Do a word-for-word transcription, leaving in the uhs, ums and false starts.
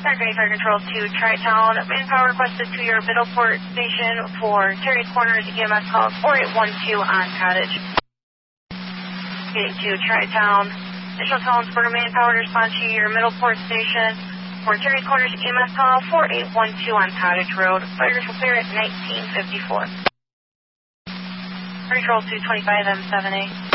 Secretary Fire Control to Tri-Town. Manpower requested to your Middleport station for Terry Corners E M S call four eight one two on Cottage. Getting to Tri-Town. Initial Collins Border Manpower to respond to your Middleport station for Terry Corners E M S call four eight one two on Cottage Road. Fires will clear at nineteen fifty-four. Control two twenty-five M seven A.